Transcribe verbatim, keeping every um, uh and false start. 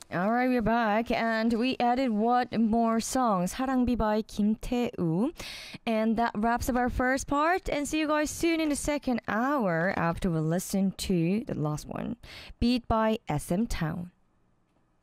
Alright, we're back and we added what more songs? 사랑비 by Kim Tae-woo. And that wraps up our first part. And see you guys soon in the second hour after we listen to the last one. Beat by S M Town.